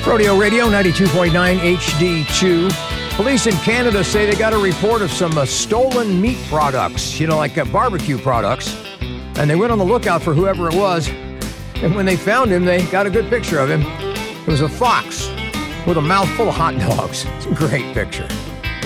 Rodeo Radio 92.9 HD2. Police in Canada say they got a report of some stolen meat products, like barbecue products. And they went on the lookout for whoever it was. And when they found him, they got a good picture of him. It was a fox with a mouthful of hot dogs. It's a great picture.